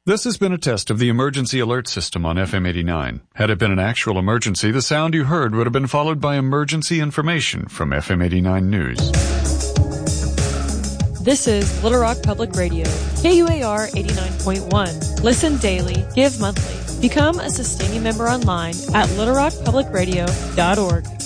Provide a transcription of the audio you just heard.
This has been a test of the emergency alert system on FM 89. Had it been an actual emergency, the sound you heard would have been followed by emergency information from FM 89 News. This is Little Rock Public Radio, KUAR 89.1. Listen daily, give monthly. Become a sustaining member online at littlerockpublicradio.org.